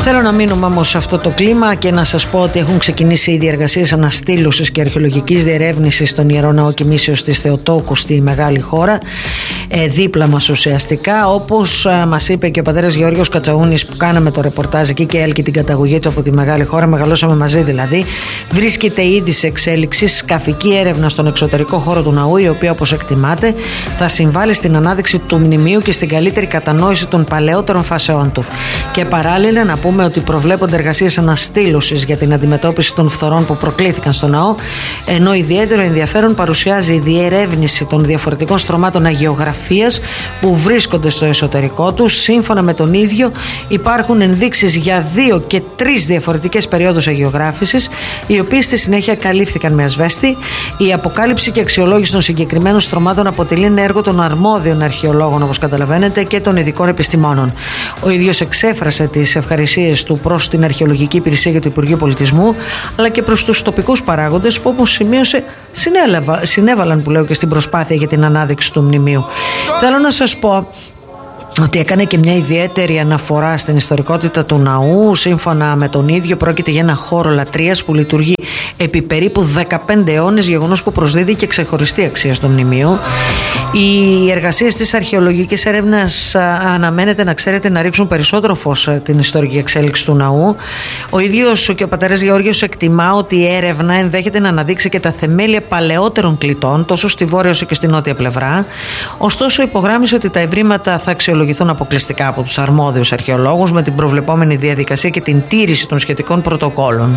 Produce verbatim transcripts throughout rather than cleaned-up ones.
Θέλω να μείνουμε όμως σε αυτό το κλίμα και να σας πω ότι έχουν ξεκινήσει ήδη εργασίες αναστήλωσης και αρχαιολογικής διερεύνησης στον Ιερό Ναό Κοιμήσεως της Θεοτόκου στη Μεγάλη Χώρα, ε, δίπλα μας ουσιαστικά, όπως ε, μας είπε και ο πατέρας Γεώργιος Κατσαούνης που κάναμε το ρεπορτάζ εκεί και έλκει την καταγωγή του από τη Μεγάλη Χώρα, μεγαλώσαμε μαζί δηλαδή. Βρίσκεται ήδη σε εξέλιξη σκαφική έρευνα στον εξωτερικό χώρο του ναού, η οποία, όπως εκτιμάται, θα συμβάλλει στην ανάδειξη του μνημείου και στην καλύτερη κατανόηση των παλαιότερων φάσεών του. Και παράλληλα να πούμε ότι προβλέπονται εργασίες αναστήλωσης για την αντιμετώπιση των φθορών που προκλήθηκαν στο ναό, ενώ ιδιαίτερο ενδιαφέρον παρουσιάζει η διερεύνηση των διαφορετικών στρωμάτων αγιογραφίας που βρίσκονται στο εσωτερικό του. Σύμφωνα με τον ίδιο, υπάρχουν ενδείξεις για δύο και τρεις διαφορετικές περιόδους αγιογράφησης, οι οποίες στη συνέχεια καλύφθηκαν με ασβέστη. Η αποκάλυψη και αξιολόγηση των συγκεκριμένων στρωμάτων αποτελεί ένα έργο των αρμόδιων αρχαιολόγων, όπως καταλαβαίνετε, και των ειδικών επιστημόνων. Ο ίδιος εξέφρασε τις ευχαρισίες του προς την Αρχαιολογική Υπηρεσία για το Υπουργείο Πολιτισμού, αλλά και προς τους τοπικούς παράγοντες που, όπως σημείωσε, συνέλαβα, συνέβαλαν που λέω και στην προσπάθεια για την ανάδειξη του μνημείου. Θέλω να σας πω ότι έκανε και μια ιδιαίτερη αναφορά στην ιστορικότητα του ναού. Σύμφωνα με τον ίδιο, πρόκειται για ένα χώρο λατρείας που λειτουργεί επί περίπου δεκαπέντε αιώνες, γεγονός που προσδίδει και ξεχωριστή αξία στο μνημείο. Οι εργασίες της αρχαιολογικής έρευνας αναμένεται, να ξέρετε, να ρίξουν περισσότερο φως την ιστορική εξέλιξη του ναού. Ο ίδιος και ο πατέρας Γεώργιος εκτιμά ότι η έρευνα ενδέχεται να αναδείξει και τα θεμέλια παλαιότερων κλητών, τόσο στη βόρεια όσο και στη νότια πλευρά. Ωστόσο, υπογράμμισε ότι τα ευρήματα θα αξιολογηθούν αποκλειστικά από τους αρμόδιους αρχαιολόγους με την προβλεπόμενη διαδικασία και την τήρηση των σχετικών πρωτοκόλων.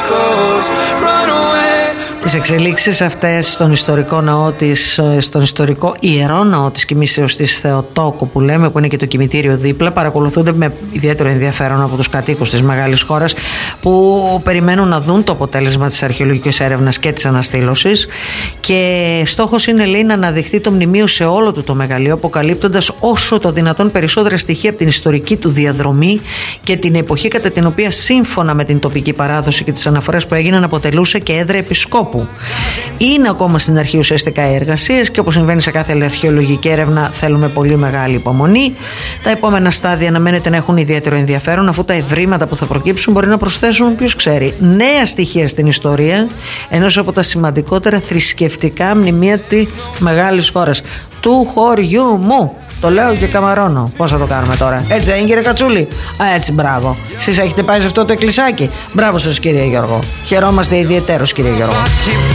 Τις εξελίξεις αυτές στον ιστορικό ναό της, στον ιστορικό Ιερό Ναό της Κοιμήσεως της Θεοτόκου που λέμε, που είναι και το κημητήριο δίπλα, παρακολουθούνται με ιδιαίτερο ενδιαφέρον από τους κατοίκους της Μεγάλης Χώρας, που περιμένουν να δουν το αποτέλεσμα της αρχαιολογικής έρευνας και της αναστήλωσης. Και στόχος είναι, λέει, να αναδειχθεί το μνημείο σε όλο του το μεγαλείο, αποκαλύπτοντας όσο το δυνατόν περισσότερα στοιχεία από την ιστορική του διαδρομή και την εποχή κατά την οποία, σύμφωνα με την τοπική παράδοση και τις αναφορές που έγιναν, αποτελούσε και έδρα επισκόπου. Είναι ακόμα στην αρχή ουσιαστικά οι εργασίες και, όπως συμβαίνει σε κάθε αρχαιολογική έρευνα, θέλουμε πολύ μεγάλη υπομονή. Τα επόμενα στάδια αναμένεται να έχουν ιδιαίτερο ενδιαφέρον, αφού τα ευρήματα που θα προκύψουν μπορεί να προσθέσουν, ποιος ξέρει, νέα στοιχεία στην ιστορία ενός από τα σημαντικότερα θρησκευτικά μνημεία της Μεγάλης Χώρας, του χωριού μου. Το λέω και καμαρώνω. Πώς θα το κάνουμε τώρα? Έτσι δεν είναι, κύριε Κατσούλη? Α, έτσι, μπράβο. Εσείς έχετε πάει σε αυτό το εκκλησάκι? Μπράβο σας, κύριε Γιώργο. Χαιρόμαστε ιδιαιτέρως, κύριε Γιώργο.